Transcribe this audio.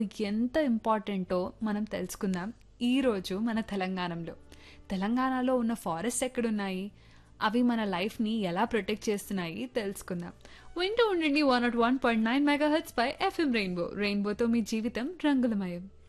ఎంత ఇంపార్టెంటో మనం తెలుసుకుందాం ఈరోజు మన తెలంగాణలో. తెలంగాణలో ఉన్న ఫారెస్ట్ ఎక్కడున్నాయి? అవి మన లైఫ్‌ని ఎలా ప్రొటెక్ట్ చేస్తున్నాయి తెలుసుకుందాం. వింటూ ఉండండి 101.9 మెగాహెర్ట్జ్ పై ఎఫ్ఎం రెయిన్బో. రెయిన్బోతో మీ జీవితం రంగులమయం.